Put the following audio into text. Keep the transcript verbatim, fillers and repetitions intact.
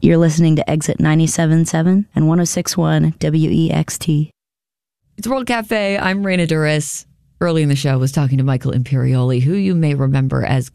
You're listening to Exit ninety-seven point seven and one oh six point one W E X T. It's World Cafe. I'm Raina Duras. Early in the show, I was talking to Michael Imperioli, who you may remember as